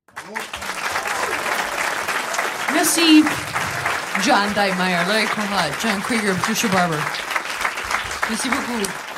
Merci, John Deitmeyer, Larry Kohut, John Krieger, Patricia Barber. Merci beaucoup.